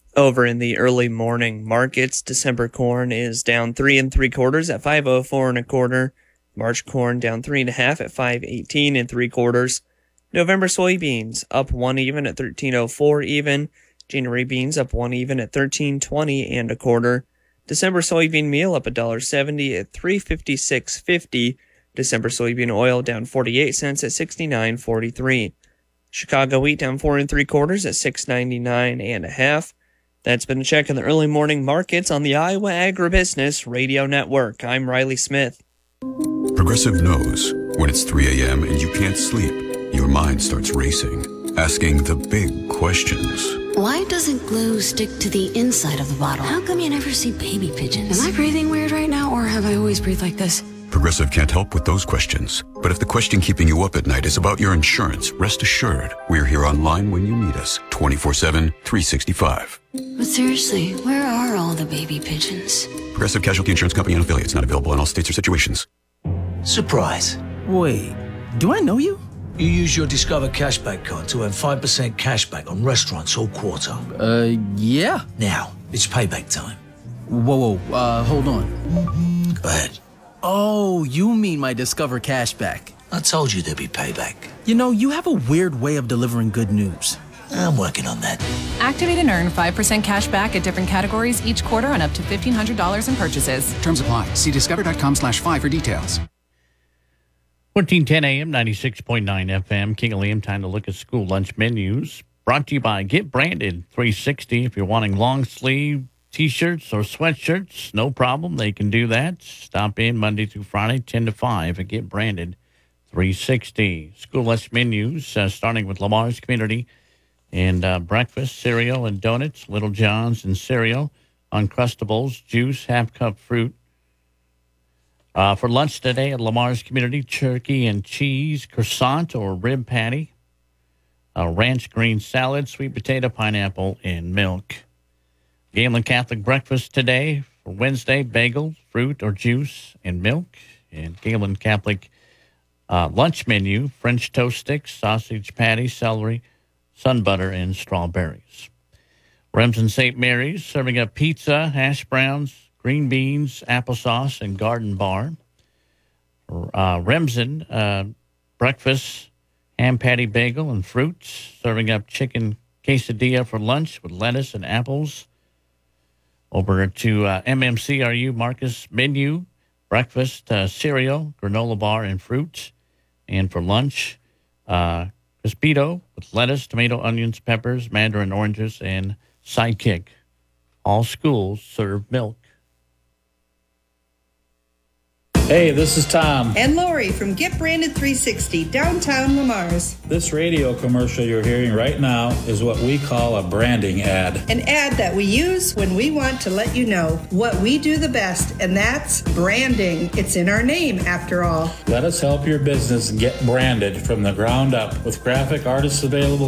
Over in the early morning markets, December corn is down 3 3/4 at $5.04 1/4. March corn down 3 1/2 at $5.18 3/4. November soybeans up 1 even at $13.04 even. January beans up 1 even at $13.20 1/4. December soybean meal up $1.70 at $3.5650. December soybean oil down 48 cents at $69.43. Chicago wheat down 4 3/4 at $6.99 1/2. That's been a check in the early morning markets on the Iowa Agribusiness Radio Network. I'm Riley Smith. Progressive knows when it's 3 a.m. and you can't sleep, your mind starts racing, asking the big questions. Why doesn't glue stick to the inside of the bottle? How come you never see baby pigeons? Am I breathing weird right now, or have I always breathed like this? Progressive can't help with those questions. But if the question keeping you up at night is about your insurance, rest assured, we're here online when you need us, 24/7, 365. But seriously, where are all the baby pigeons? Progressive Casualty Insurance Company and affiliates, not available in all states or situations. Surprise. Wait, do I know you? You use your Discover Cashback card to earn 5% cashback on restaurants all quarter. Yeah. Now, it's payback time. Whoa, hold on. Go ahead. Oh, you mean my Discover Cashback. I told you there'd be payback. You know, you have a weird way of delivering good news. I'm working on that. Activate and earn 5% cash back at different categories each quarter on up to $1,500 in purchases. Terms apply. See discover.com/5 for details. 1410 AM, 96.9 FM, King of Liam. Time to look at school lunch menus. Brought to you by Get Branded 360. If you're wanting long sleeve T-shirts or sweatshirts, no problem. They can do that. Stop in Monday through Friday, 10 to 5 at Get Branded 360. School lunch menus, starting with Lamar's Community. And breakfast, cereal and donuts, Little John's and cereal, Uncrustables, juice, half-cup fruit. For lunch today at Lamar's Community, turkey and cheese, croissant or rib patty, ranch green salad, sweet potato, pineapple, and milk. Galen Catholic breakfast today for Wednesday, bagel, fruit or juice, and milk. And Galen Catholic lunch menu, French toast sticks, sausage patty, celery, sun butter, and strawberries. Remsen St. Mary's serving up pizza, hash browns, green beans, applesauce, and garden bar. Remsen breakfast, ham patty bagel and fruits, serving up chicken quesadilla for lunch with lettuce and apples. Over to MMCRU Marcus menu, breakfast, cereal, granola bar, and fruit. And for lunch, Crispito with lettuce, tomato, onions, peppers, mandarin oranges, and Sidekick. All schools serve milk. Hey, this is Tom. And Lori from Get Branded 360, downtown Lamar's. This radio commercial you're hearing right now is what we call a branding ad. An ad that we use when we want to let you know what we do the best, and that's branding. It's in our name, after all. Let us help your business get branded from the ground up with graphic artists available